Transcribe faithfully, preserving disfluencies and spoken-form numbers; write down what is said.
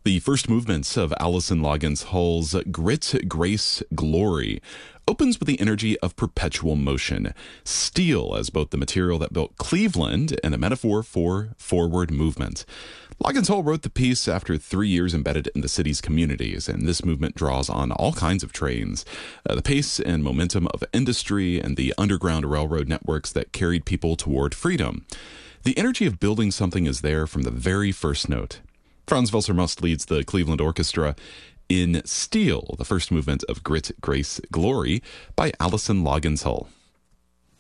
The first movements of Alison Loggins Hull's Grit, Grace, Glory opens with the energy of perpetual motion. Steel as both the material that built Cleveland and a metaphor for forward movement. Loggins Hull wrote the piece after three years embedded in the city's communities, and this movement draws on all kinds of trains. Uh, the pace and momentum of industry and the underground railroad networks that carried people toward freedom. The energy of building something is there from the very first note. Franz Welser-Most leads the Cleveland Orchestra in Steel, the first movement of Grit, Grace, Glory by Alison Loggins Hull.